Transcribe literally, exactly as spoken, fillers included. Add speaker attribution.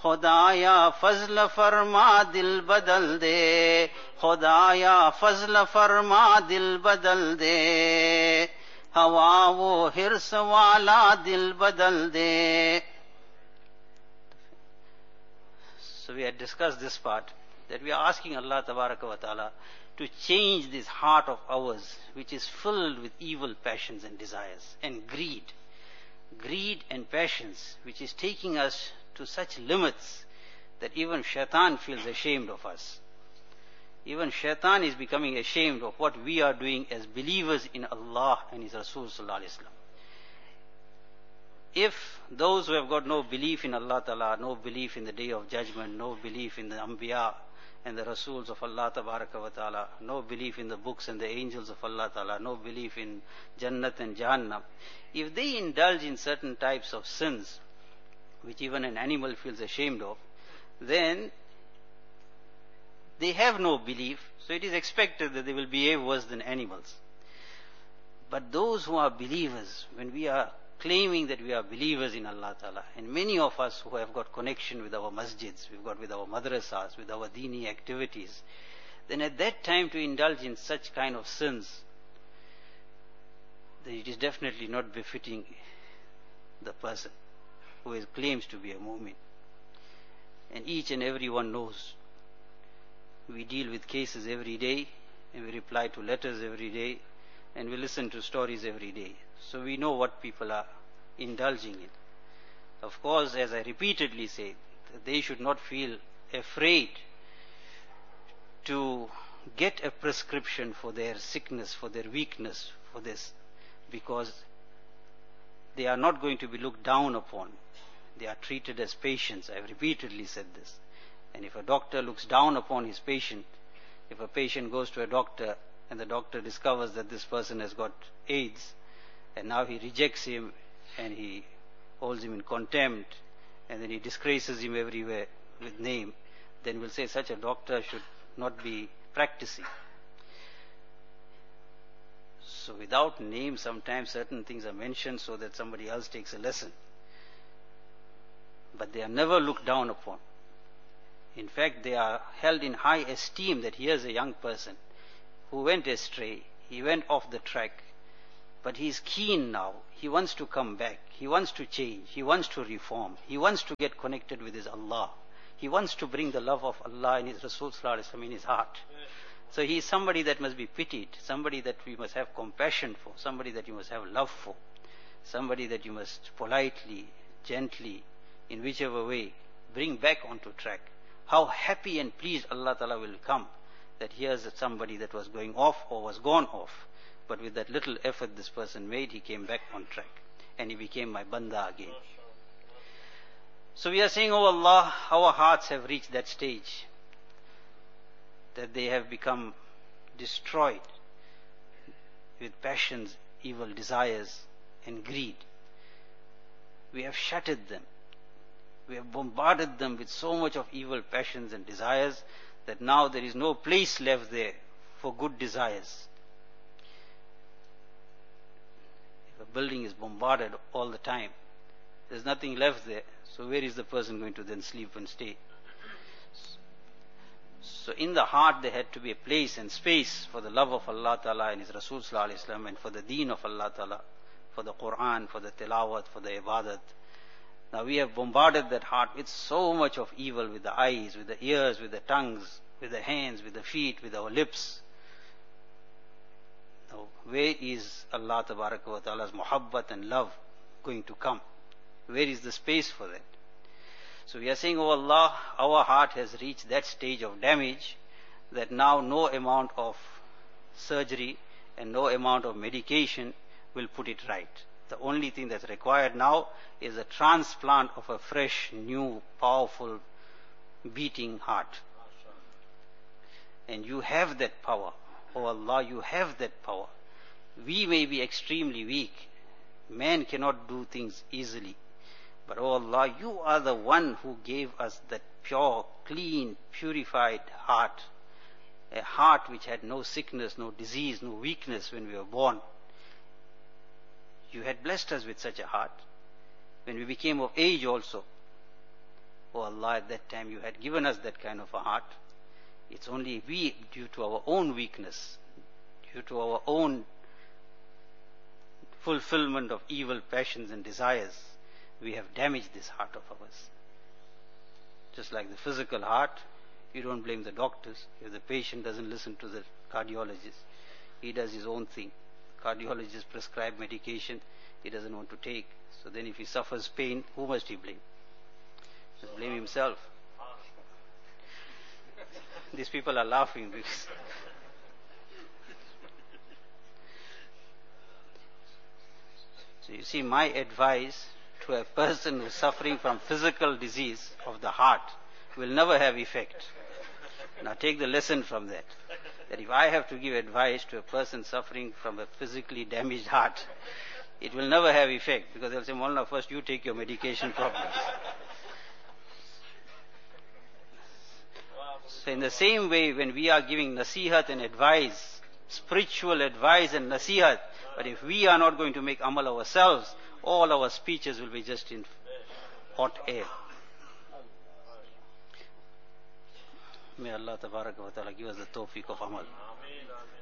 Speaker 1: Khudaya fazl farma dil badal de, Khudaya fazl farma dil badal de, hawa wo hirs wala dil badal de. So we had discussed this part, that we are asking Allah Tabaraka wa Ta'ala to change this heart of ours, which is filled with evil passions and desires and greed. Greed and passions, which is taking us to such limits that even shaitan feels ashamed of us. Even shaitan is becoming ashamed of what we are doing as believers in Allah and His Rasul Sallallahu Alaihi Wasallam. If those who have got no belief in Allah Ta'ala, no belief in the Day of Judgment, no belief in the Anbiya and the Rasuls of Allah Tabaraka wa Ta'ala, no belief in the books and the angels of Allah Ta'ala, no belief in Jannat and Jahannam, if they indulge in certain types of sins, which even an animal feels ashamed of, then they have no belief, so it is expected that they will behave worse than animals. But those who are believers, when we are claiming that we are believers in Allah Ta'ala, and many of us who have got connection with our masjids, we've got with our madrasas, with our dini activities, then at that time to indulge in such kind of sins, then it is definitely not befitting the person who is, claims to be a mu'min. And each and every one knows, we deal with cases every day, and we reply to letters every day, and we listen to stories every day. So we know what people are indulging in. Of course, as I repeatedly say, that they should not feel afraid to get a prescription for their sickness, for their weakness, for this, because they are not going to be looked down upon. They are treated as patients. I have repeatedly said this. And if a doctor looks down upon his patient, if a patient goes to a doctor and the doctor discovers that this person has got AIDS, and now he rejects him and he holds him in contempt, and then he disgraces him everywhere with name, then we'll say such a doctor should not be practicing. So without name, sometimes certain things are mentioned so that somebody else takes a lesson. But they are never looked down upon. In fact, they are held in high esteem, that here's a young person who went astray, he went off the track, but he is keen now, he wants to come back, he wants to change, he wants to reform, he wants to get connected with his Allah, he wants to bring the love of Allah and His Rasul Sallallahu Alaihi Wasallam in his heart. So he is somebody that must be pitied, somebody that we must have compassion for, somebody that you must have love for, somebody that you must politely, gently, in whichever way, bring back onto track. How happy and pleased Allah Ta'ala will come that here's somebody that was going off or was gone off, but with that little effort this person made, he came back on track and he became my banda again. So we are saying, oh Allah, our hearts have reached that stage that they have become destroyed with passions, evil desires and greed. We have shattered them. We have bombarded them with so much of evil passions and desires that now there is no place left there for good desires. If a building is bombarded all the time, there's nothing left there. So where is the person going to then sleep and stay? So in the heart there had to be a place and space for the love of Allah Ta'ala and His Rasul Sallallahu Alaihi Wasallam, and for the deen of Allah Ta'ala, for the Quran, for the tilawat, for the ibadat. Now we have bombarded that heart with so much of evil, with the eyes, with the ears, with the tongues, with the hands, with the feet, with our lips. Now where is Allah Tabaraka wa Ta'ala's muhabbat and love going to come? Where is the space for that? So we are saying, oh Allah, our heart has reached that stage of damage that now no amount of surgery and no amount of medication will put it right. The only thing that's required now is a transplant of a fresh, new, powerful, beating heart. And you have that power. Oh Allah, you have that power. We may be extremely weak. Man cannot do things easily. But oh Allah, you are the one who gave us that pure, clean, purified heart. A heart which had no sickness, no disease, no weakness when we were born. You had blessed us with such a heart. When we became of age also, Oh Allah, at that time you had given us that kind of a heart. It's only we, due to our own weakness, due to our own fulfillment of evil passions and desires, we have damaged this heart of ours. Just like the physical heart, you don't blame the doctors. If the patient doesn't listen to the cardiologist, he does his own thing. Cardiologist prescribe medication he doesn't want to take. So then if he suffers pain, who must he blame? Just blame himself. These people are laughing because so you see, my advice to a person who is suffering from physical disease of the heart will never have effect. Now take the lesson from that. That if I have to give advice to a person suffering from a physically damaged heart, it will never have effect, because they'll say, Maulana, first you take your medication properly. So in the same way, when we are giving nasihat and advice, spiritual advice and nasihat, but if we are not going to make amal ourselves, all our speeches will be just in hot air. May Allah Tabaraka wa Ta'ala give us the tawfiq of amal.